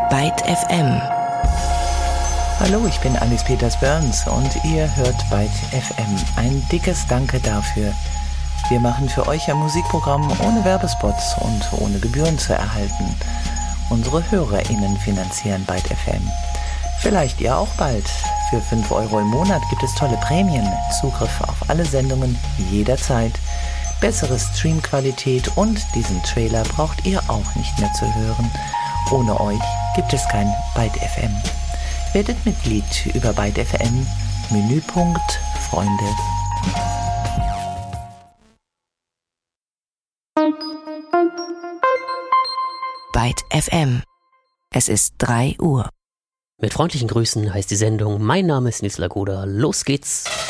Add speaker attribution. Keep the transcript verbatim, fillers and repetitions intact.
Speaker 1: Byte F M.
Speaker 2: Hallo, ich bin Alice Peters-Burns und ihr hört Byte F M. Ein dickes Danke dafür. Wir machen für euch ein Musikprogramm ohne Werbespots und ohne Gebühren zu erhalten. Unsere HörerInnen finanzieren Byte F M. Vielleicht ihr auch bald. Für fünf Euro im Monat gibt es tolle Prämien, Zugriff auf alle Sendungen jederzeit, bessere Streamqualität und diesen Trailer braucht ihr auch nicht mehr zu hören. Ohne euch gibt es kein Byte F M. Werdet Mitglied über Byte F M, Menüpunkt Freunde.
Speaker 1: Byte F M. Es ist drei Uhr.
Speaker 3: Mit freundlichen Grüßen heißt die Sendung Mein Name ist Nils Lagoda. Los geht's!